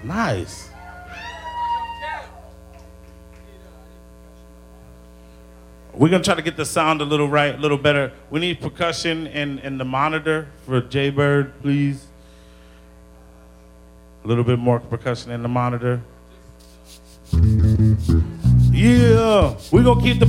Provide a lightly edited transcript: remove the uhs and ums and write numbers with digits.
Nice. We're gonna try to get the sound a little right, a little better. We need percussion and the monitor for Jay Bird, please. A little bit more percussion in the monitor. Yeah, we're gonna keep the